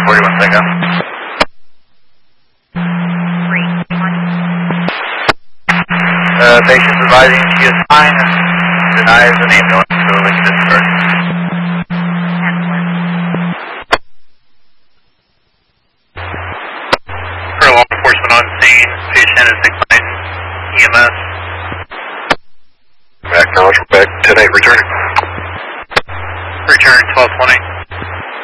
41 seconds. Patient's advising she is fine and denies an ambulance, so we can disperse. For law enforcement on scene, patient is declined EMS. Acknowledge, back 10-8, returning. Return 1220.